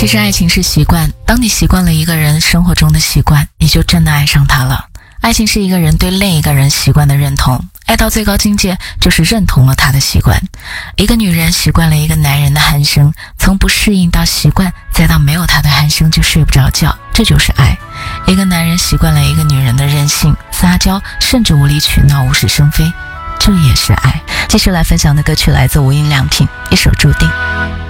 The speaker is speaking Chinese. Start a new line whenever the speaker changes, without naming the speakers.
其实爱情是习惯，当你习惯了一个人生活中的习惯，你就真的爱上他了。爱情是一个人对另一个人习惯的认同，爱到最高境界就是认同了他的习惯。一个女人习惯了一个男人的鼾声，从不适应到习惯，再到没有他的鼾声就睡不着觉，这就是爱。一个男人习惯了一个女人的任性、撒娇，甚至无理取闹、无事生非，这也是爱。继续来分享的歌曲来自无印良品，一首注定。